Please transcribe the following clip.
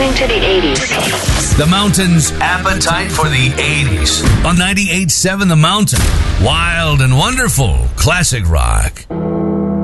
listening to the 80s. The Mountain's appetite for the 80s. On 98.7 The Mountain. Wild and wonderful classic rock.